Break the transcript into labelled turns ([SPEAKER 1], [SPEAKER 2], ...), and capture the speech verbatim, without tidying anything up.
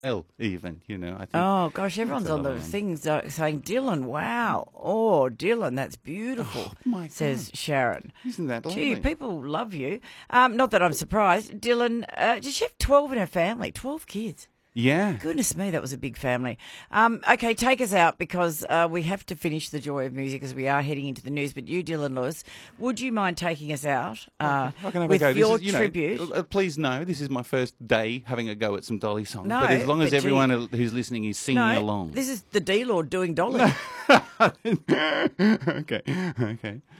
[SPEAKER 1] L even, you know, I think.
[SPEAKER 2] Oh, gosh, everyone's
[SPEAKER 1] a
[SPEAKER 2] on the
[SPEAKER 1] lovely one.
[SPEAKER 2] things uh, saying, Dylan, wow. Oh, Dylan, that's beautiful,
[SPEAKER 1] Oh, my
[SPEAKER 2] says
[SPEAKER 1] God.
[SPEAKER 2] Sharon.
[SPEAKER 1] Isn't that
[SPEAKER 2] Gee,
[SPEAKER 1] lovely?
[SPEAKER 2] people love you. Um, not that I'm surprised. Dylan, uh, did she have twelve in her family? twelve kids.
[SPEAKER 1] Yeah.
[SPEAKER 2] Goodness me, that was a big family. Um, okay, take us out because uh, we have to finish the joy of music as we are heading into the news. But you, Dylan Lewis, would you mind taking us out uh,
[SPEAKER 1] I can have
[SPEAKER 2] with
[SPEAKER 1] a go.
[SPEAKER 2] your
[SPEAKER 1] this is, you
[SPEAKER 2] tribute?
[SPEAKER 1] Know, uh, please know this is my first day having a go at some Dolly songs.
[SPEAKER 2] No,
[SPEAKER 1] but as long as
[SPEAKER 2] but
[SPEAKER 1] everyone
[SPEAKER 2] gee-
[SPEAKER 1] who's listening is singing
[SPEAKER 2] no,
[SPEAKER 1] along.
[SPEAKER 2] this is the D Lord doing Dolly.
[SPEAKER 1] okay, okay.